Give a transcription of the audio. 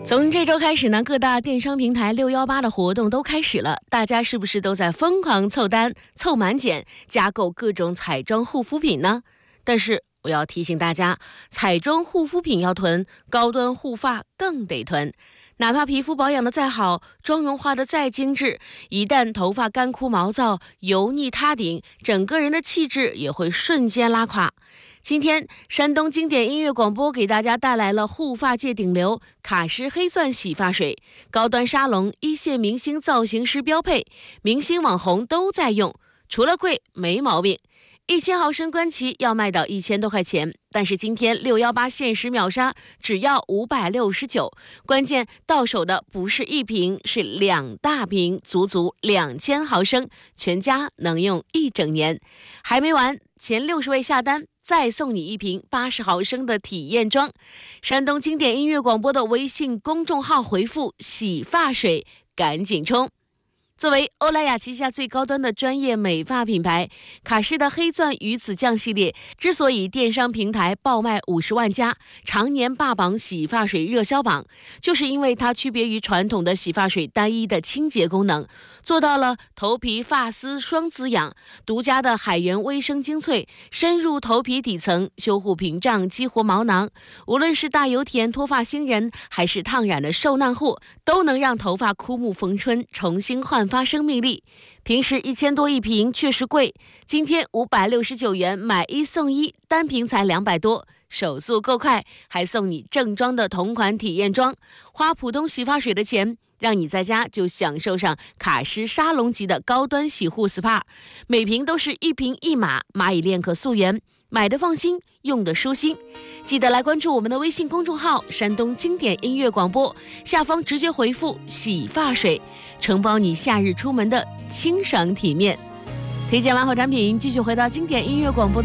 从这周开始呢，各大电商平台618的活动都开始了，大家是不是都在疯狂凑单、凑满减，加购各种彩妆护肤品呢？但是我要提醒大家，彩妆护肤品要囤，高端护发更得囤。哪怕皮肤保养的再好，妆容化的再精致，一旦头发干枯毛躁、油腻塌顶，整个人的气质也会瞬间拉垮。今天山东经典音乐广播给大家带来了护发界顶流卡诗黑钻洗发水，高端沙龙一线明星造型师标配，明星网红都在用，除了贵没毛病。1000毫升关旗要卖到1000多块钱，但是今天618限时秒杀，只要569。关键到手的不是一瓶，是2大瓶，足足2000毫升，全家能用1整年。还没完，前60位下单再送你一瓶80毫升的体验装。山东经典音乐广播的微信公众号回复洗发水，赶紧冲！作为欧莱雅旗下最高端的专业美发品牌，卡诗的黑钻鱼子酱系列之所以电商平台爆卖50万加，常年霸榜洗发水热销榜，就是因为它区别于传统的洗发水单一的清洁功能，做到了头皮发丝双滋养，独家的海源微生精粹深入头皮底层，修护屏障，激活毛囊。无论是大油田脱发新人，还是烫染的受难户，都能让头发枯木逢春，重新焕发生命力。平时1000多一瓶确实贵，今天569元买1送1，单瓶才200多，手速够快，还送你正装的同款体验装。花普通洗发水的钱，让你在家就享受上卡诗沙龙级的高端洗护 SPA， 每瓶都是一瓶一码，蚂蚁链可溯源，买的放心，用的舒心。记得来关注我们的微信公众号山东经典音乐广播，下方直接回复洗发水，承包你夏日出门的清爽体面。推荐完好产品，继续回到经典音乐广播的